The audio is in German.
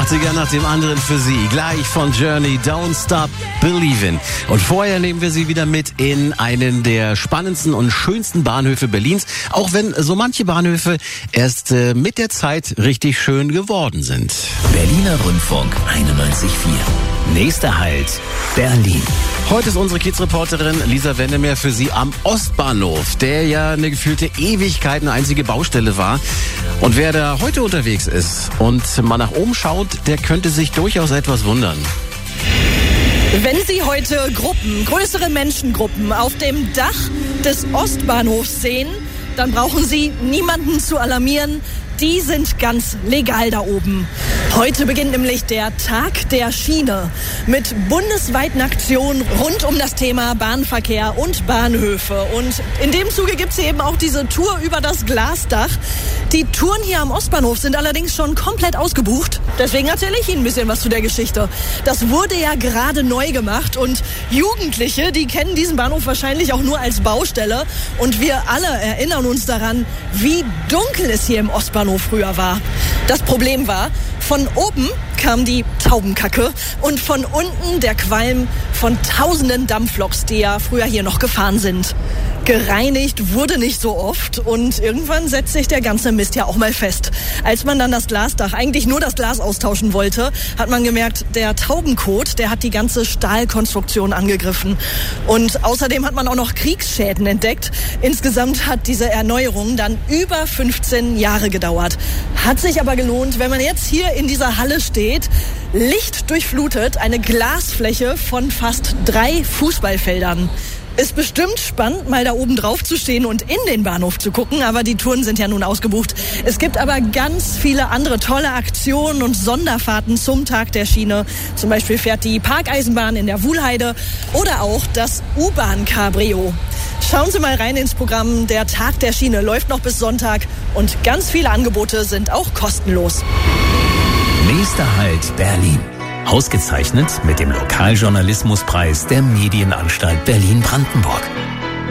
80er nach dem anderen für Sie. Gleich von Journey, Don't Stop Believin'. Und vorher nehmen wir Sie wieder mit in einen der spannendsten und schönsten Bahnhöfe Berlins. Auch wenn so manche Bahnhöfe erst mit der Zeit richtig schön geworden sind. Berliner Rundfunk 91.4. Nächster Halt, Berlin. Heute ist unsere Kiez-Reporterin Lisa Wendemeyer für Sie am Ostbahnhof, der ja eine gefühlte Ewigkeit eine einzige Baustelle war. Und wer da heute unterwegs ist und mal nach oben schaut, der könnte sich durchaus etwas wundern. Wenn Sie heute größere Menschengruppen auf dem Dach des Ostbahnhofs sehen, dann brauchen Sie niemanden zu alarmieren. Die sind ganz legal da oben. Heute beginnt nämlich der Tag der Schiene mit bundesweiten Aktionen rund um das Thema Bahnverkehr und Bahnhöfe. Und in dem Zuge gibt es eben auch diese Tour über das Glasdach. Die Touren hier am Ostbahnhof sind allerdings schon komplett ausgebucht. Deswegen erzähle ich Ihnen ein bisschen was zu der Geschichte. Das wurde ja gerade neu gemacht und Jugendliche, die kennen diesen Bahnhof wahrscheinlich auch nur als Baustelle. Und wir alle erinnern uns daran, wie dunkel es hier im Ostbahnhof früher war. Das Problem war, von oben kam die Taubenkacke und von unten der Qualm von tausenden Dampfloks, die ja früher hier noch gefahren sind. Gereinigt wurde nicht so oft und irgendwann setzt sich der ganze Mist ja auch mal fest. Als man dann das Glasdach, eigentlich nur das Glas austauschen wollte, hat man gemerkt, der Taubenkot, der hat die ganze Stahlkonstruktion angegriffen. Und außerdem hat man auch noch Kriegsschäden entdeckt. Insgesamt hat diese Erneuerung dann über 15 Jahre gedauert. Hat sich aber gelohnt, wenn man jetzt hier in dieser Halle steht, lichtdurchflutet, eine Glasfläche von fast 3 Fußballfeldern. Ist bestimmt spannend, mal da oben drauf zu stehen und in den Bahnhof zu gucken, aber die Touren sind ja nun ausgebucht. Es gibt aber ganz viele andere tolle Aktionen und Sonderfahrten zum Tag der Schiene. Zum Beispiel fährt die Parkeisenbahn in der Wuhlheide oder auch das U-Bahn-Cabrio. Schauen Sie mal rein ins Programm. Der Tag der Schiene läuft noch bis Sonntag und ganz viele Angebote sind auch kostenlos. Nächster Halt, Berlin. Ausgezeichnet mit dem Lokaljournalismuspreis der Medienanstalt Berlin-Brandenburg.